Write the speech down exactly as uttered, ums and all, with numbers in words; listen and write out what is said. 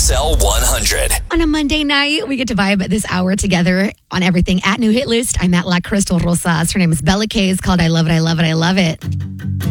S L one hundred. On a Monday night, we get to vibe this hour together on everything at New Hit List. I'm at La Crystal Rosas. Her name is Bella K. It's called I Love It, I Love It, I Love It.